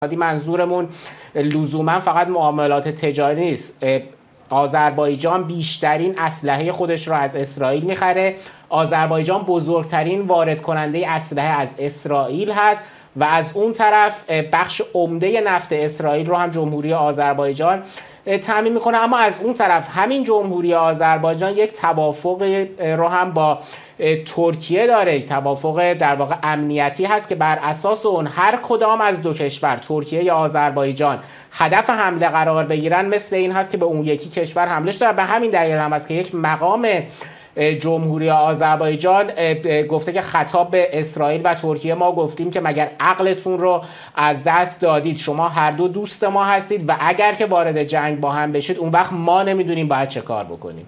منظورمون لزوما فقط معاملات تجاری نیست. آذربایجان بیشترین اسلحه خودش رو از اسرائیل میخره. آذربایجان بزرگترین وارد کننده اسلحه از اسرائیل هست و از اون طرف بخش عمده نفت اسرائیل رو هم جمهوری آذربایجان تامین میکنه. اما از اون طرف همین جمهوری آذربایجان یک توافق رو هم با ترکیه داره، توافق در واقع امنیتی هست که بر اساس اون هر کدام از دو کشور، ترکیه یا آذربایجان، هدف حمله قرار بگیرن مثل این هست که به اون یکی کشور حمله شده. به همین دلیل هم است که یک مقام جمهوری آذربایجان گفته که خطاب به اسرائیل و ترکیه ما گفتیم که مگر عقلتون رو از دست دادید؟ شما هر دو دوست ما هستید و اگر که وارد جنگ با هم بشید اون وقت ما نمیدونیم باید چه کار بکنیم.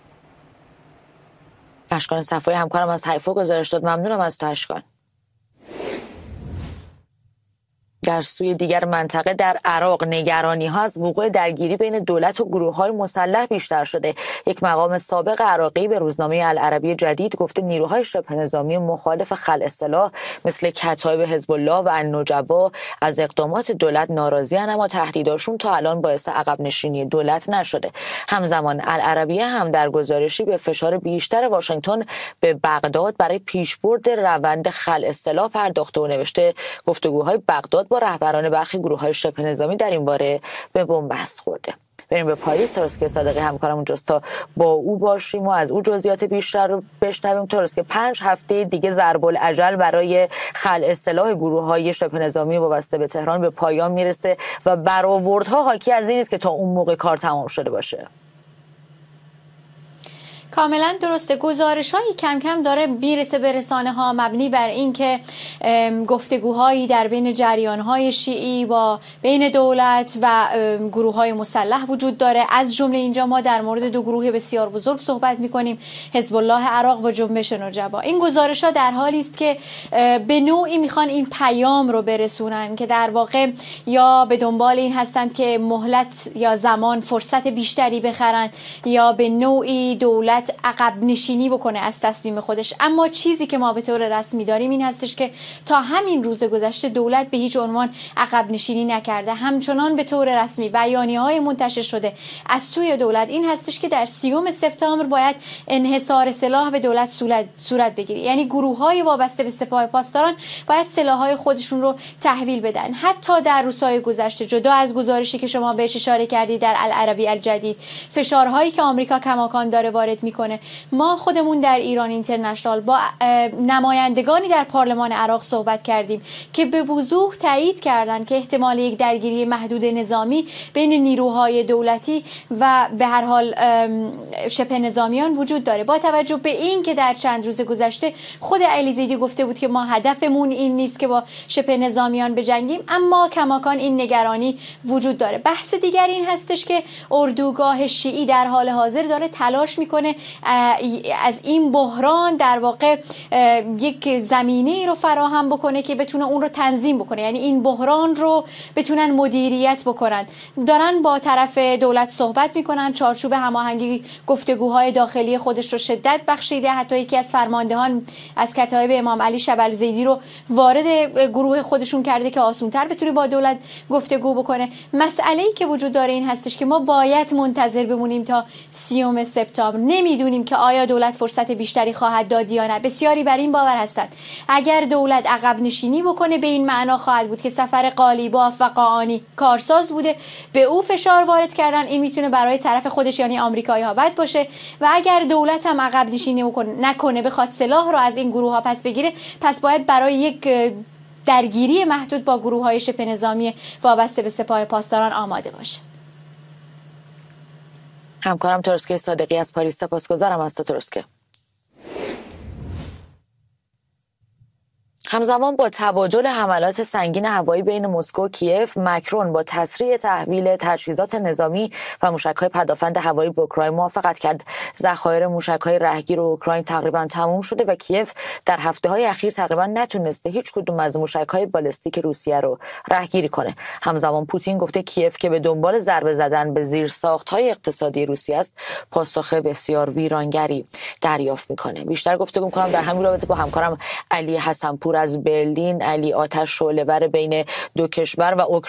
اشکان صفایی همکارم از حیفا گزارش داد. ممنونم از تو اشکان. در سوی دیگر منطقه در عراق نگرانی ها از وقوع درگیری بین دولت و گروه های مسلح بیشتر شده. یک مقام سابق عراقی به روزنامه العربی جدید گفته نیروهای شبه نظامی مخالف خلع سلاح مثل کتایب حزب الله و النجبا از اقدامات دولت ناراضی‌اند، اما تهدیداشون تا الان باعث عقب نشینی دولت نشده. همزمان العربیه هم در گزارشی به فشار بیشتر واشنگتن به بغداد برای پیشبرد روند خلع سلاح پرداخته و نوشته گفتگوهای بغداد با رهبران برخی گروه‌های شبه نظامی در این باره به بنبست خورده. بریم به پاریس. ترسکه صادقی همکارم اونجاست تا با او باشیم و از او جزئیات بیشتر رو بشنویم. ترسکه 5 هفته دیگه ضرب الاجل برای خلع سلاح گروه‌های شبه نظامی وابسته به تهران به پایان میرسه و برآوردها حاکی از این است که تا اون موقع کار تمام شده باشه. کاملا درسته. گزارش‌هایی کم کم داره میرسه به رسانه‌ها مبنی بر اینکه گفتگوهایی در بین جریان‌های شیعی با بین دولت و گروه‌های مسلح وجود داره. از جمله اینجا ما در مورد دو گروه بسیار بزرگ صحبت می‌کنیم، حزب الله عراق و جنبش نجبا. این گزارش‌ها در حالی است که به نوعی می‌خوان این پیام رو برسونن که در واقع یا به دنبال این هستند که مهلت یا زمان فرصت بیشتری بخرن یا به نوعی دولت عقب نشینی بکنه از تصمیم خودش. اما چیزی که ما به طور رسمی داریم این هستش که تا همین روز گذشته دولت به هیچ عنوان عقب نشینی نکرده. همچنان به طور رسمی بیانیه‌های منتشر شده از سوی دولت این هستش که در 30 سپتامبر باید انحصار سلاح به دولت صورت بگیره، یعنی گروه‌های وابسته به سپاه پاسداران باید سلاح‌های خودشون رو تحویل بدن. حتی در روزهای گذشته جدا از گزارشی که شما بهش اشاره کردید در العربی الجدید، فشارهایی که آمریکا کماکان داره وارد میکنه، ما خودمون در ایران اینترنشنال با نمایندگانی در پارلمان عراق صحبت کردیم که به وضوح تایید کردن که احتمال یک درگیری محدود نظامی بین نیروهای دولتی و به هر حال شبه نظامیان وجود داره. با توجه به این که در چند روز گذشته خود علی زیدی گفته بود که ما هدفمون این نیست که با شبه نظامیان بجنگیم، اما کماکان این نگرانی وجود داره. بحث دیگر این هستش که اردوگاه شیعی در حال حاضر داره تلاش میکنه از این بحران در واقع یک زمینه رو فراهم بکنه که بتونه اون رو تنظیم بکنه، یعنی این بحران رو بتونن مدیریت بکنن. دارن با طرف دولت صحبت میکنن، چارچوب هماهنگی گفتگوهای داخلی خودش رو شدت بخشیده. حتی یکی از فرماندهان از کتایب امام علی شب زیدی رو وارد گروه خودشون کرده که آسان‌تر بتونه با دولت گفتگو بکنه. مسئله‌ای که وجود داره این هستش که ما باید منتظر بمونیم تا 30 سپتامبر. نمیدونیم که آیا دولت فرصت بیشتری خواهد داد یا نه. بسیاری بر این باور هستند اگر دولت عقب نشینی بکنه به این معنا خواهد بود که سفر قالیباف و قاآنی کارساز بوده، به او فشار وارد کردن، این میتونه برای طرف خودش یعنی آمریکایی‌ها بد باشه. و اگر دولت هم عقب نشینی نکنه بخواد سلاح رو از این گروه ها پس بگیره، پس باید برای یک درگیری محدود با گروه‌های شبه نظامی وابسته به سپاه پاسداران آماده باشه. همکارم ترسکه صادقی از پاریس، سپاسگزارم از تو ترسکه. همزمان با تبادل حملات سنگین هوایی بین مسکو و کیف، مکرون با تسریع تحویل تجهیزات نظامی و موشک‌های پدافند هوایی به اوکراین موافقت کرد. ذخایر موشک‌های رهگیر اوکراین تقریبا تمام شده و کیف در هفته‌های اخیر تقریبا نتونسته هیچ کدوم از موشک‌های بالستیک روسیه رو رهگیری کنه. همزمان پوتین گفته کیف که به دنبال ضربه زدن به زیرساخت‌های اقتصادی روسیه است، پاسخ بسیار ویرانگری دریافت می‌کنه. بیشتر گفتگو می‌کنم در همین رابطه با همکارم علی حسن‌پور از برلین، علی آتش شعله‌ور بین دو کشور و